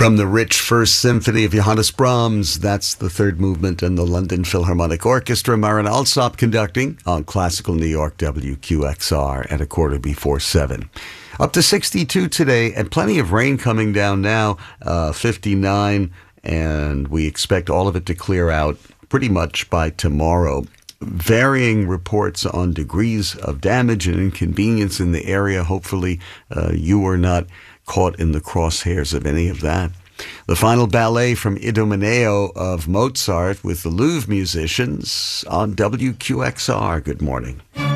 From the rich First Symphony of Johannes Brahms, that's the third movement in the London Philharmonic Orchestra. Marin Alsop conducting on Classical New York WQXR at 7:15. Up to 62 today, and plenty of rain coming down now, 59, and we expect all of it to clear out pretty much by tomorrow. Varying reports on degrees of damage and inconvenience in the area. Hopefully, you are not caught in the crosshairs of any of that. The final ballet from Idomeneo of Mozart with the Louvre musicians on WQXR. Good morning.